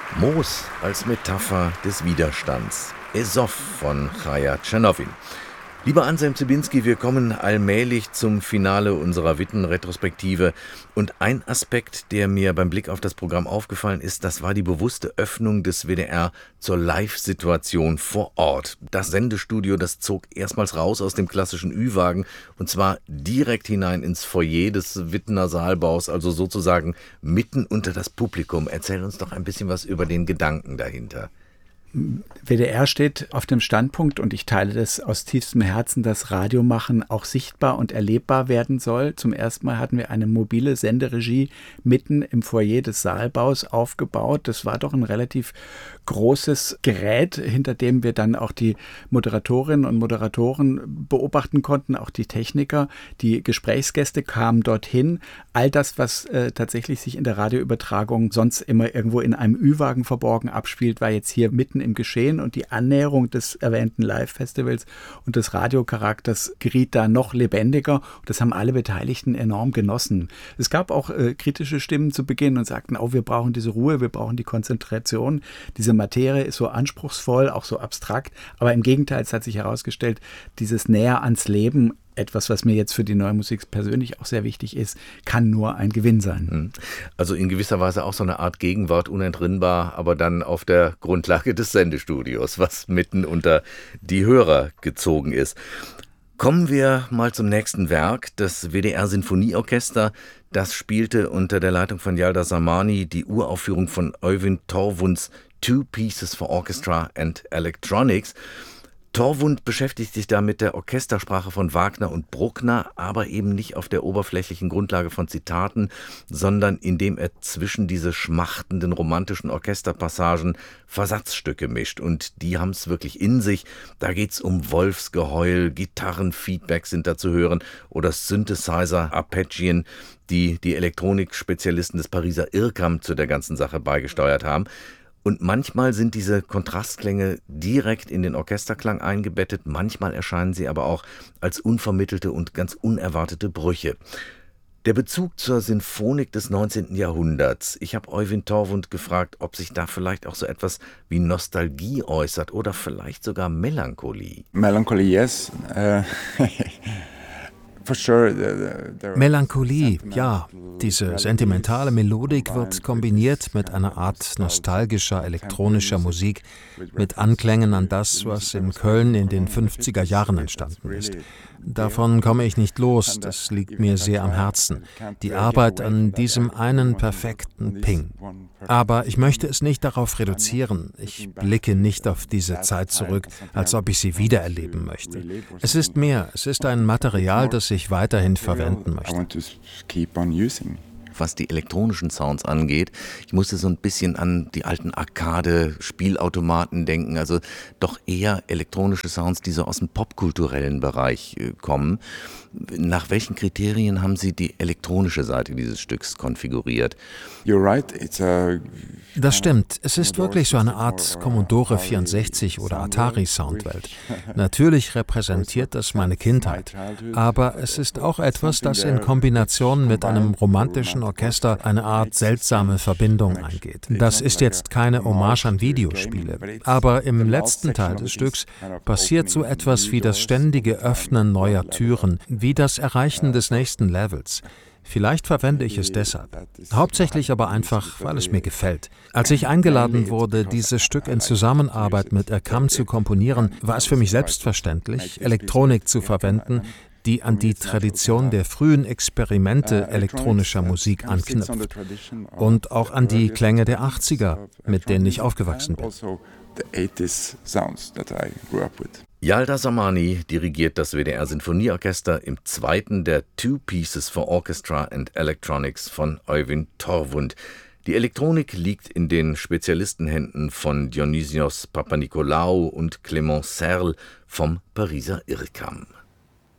Moos als Metapher des Widerstands. Esof von Chaya Tschernowin. Lieber Anselm Ziebinski, wir kommen allmählich zum Finale unserer Witten-Retrospektive. Und ein Aspekt, der mir beim Blick auf das Programm aufgefallen ist, das war die bewusste Öffnung des WDR zur Live-Situation vor Ort. Das Sendestudio, das zog erstmals raus aus dem klassischen Ü-Wagen und zwar direkt hinein ins Foyer des Wittener Saalbaus, also sozusagen mitten unter das Publikum. Erzähl uns doch ein bisschen was über den Gedanken dahinter. WDR steht auf dem Standpunkt, und ich teile das aus tiefstem Herzen, dass Radiomachen auch sichtbar und erlebbar werden soll. Zum ersten Mal hatten wir eine mobile Senderegie mitten im Foyer des Saalbaus aufgebaut. Das war doch ein relativ großes Gerät, hinter dem wir dann auch die Moderatorinnen und Moderatoren beobachten konnten, auch die Techniker. Die Gesprächsgäste kamen dorthin. All das, was tatsächlich sich in der Radioübertragung sonst immer irgendwo in einem Ü-Wagen verborgen abspielt, war jetzt hier mitten im Geschehen, und die Annäherung des erwähnten Live-Festivals und des Radiocharakters geriet da noch lebendiger. Und das haben alle Beteiligten enorm genossen. Es gab auch kritische Stimmen zu Beginn und sagten, oh, wir brauchen diese Ruhe, wir brauchen die Konzentration. Diese Materie ist so anspruchsvoll, auch so abstrakt. Aber im Gegenteil, es hat sich herausgestellt, dieses Näher ans Leben, etwas, was mir jetzt für die Neue Musik persönlich auch sehr wichtig ist, kann nur ein Gewinn sein. Also in gewisser Weise auch so eine Art Gegenwart, unentrinnbar, aber dann auf der Grundlage des Sendestudios, was mitten unter die Hörer gezogen ist. Kommen wir mal zum nächsten Werk, das WDR-Sinfonieorchester. Das spielte unter der Leitung von Yalda Zamani die Uraufführung von Øyvind Torvunds Two Pieces for Orchestra and Electronics. Torvund beschäftigt sich da mit der Orchestersprache von Wagner und Bruckner, aber eben nicht auf der oberflächlichen Grundlage von Zitaten, sondern indem er zwischen diese schmachtenden romantischen Orchesterpassagen Versatzstücke mischt. Und die haben es wirklich in sich. Da geht's um Wolfsgeheul, Gitarrenfeedback sind da zu hören oder Synthesizer-Arpeggien, die Elektronikspezialisten des Pariser IRCAM zu der ganzen Sache beigesteuert haben. Und manchmal sind diese Kontrastklänge direkt in den Orchesterklang eingebettet, manchmal erscheinen sie aber auch als unvermittelte und ganz unerwartete Brüche. Der Bezug zur Sinfonik des 19. Jahrhunderts. Ich habe Øyvind Torvund gefragt, ob sich da vielleicht auch so etwas wie Nostalgie äußert oder vielleicht sogar Melancholie. Melancholie, yes. Melancholie, ja. Diese sentimentale Melodik wird kombiniert mit einer Art nostalgischer elektronischer Musik, mit Anklängen an das, was in Köln in den 50er Jahren entstanden ist. Davon komme ich nicht los, das liegt mir sehr am Herzen. Die Arbeit an diesem einen perfekten Ping. Aber ich möchte es nicht darauf reduzieren. Ich blicke nicht auf diese Zeit zurück, als ob ich sie wiedererleben möchte. Es ist mehr, es ist ein Material, das ich weiterhin verwenden möchte. Was die elektronischen Sounds angeht. Ich musste so ein bisschen an die alten Arcade-Spielautomaten denken, also doch eher elektronische Sounds, die so aus dem popkulturellen Bereich kommen. Nach welchen Kriterien haben Sie die elektronische Seite dieses Stücks konfiguriert? Das stimmt. Es ist wirklich so eine Art Commodore 64 oder Atari-Soundwelt. Natürlich repräsentiert das meine Kindheit, aber es ist auch etwas, das in Kombination mit einem romantischen Orchester eine Art seltsame Verbindung eingeht. Das ist jetzt keine Hommage an Videospiele, aber im letzten Teil des Stücks passiert so etwas wie das ständige Öffnen neuer Türen, wie das Erreichen des nächsten Levels. Vielleicht verwende ich es deshalb. Hauptsächlich aber einfach, weil es mir gefällt. Als ich eingeladen wurde, dieses Stück in Zusammenarbeit mit IRCAM zu komponieren, war es für mich selbstverständlich, Elektronik zu verwenden, die an die Tradition der frühen Experimente elektronischer Musik anknüpft und auch an die Klänge der 80er, mit denen ich aufgewachsen bin. Yalda Zamani dirigiert das WDR-Sinfonieorchester im zweiten der Two Pieces for Orchestra and Electronics von Øyvind Torvund. Die Elektronik liegt in den Spezialistenhänden von Dionysios Papanikolaou und Clément Serle vom Pariser IRCAM.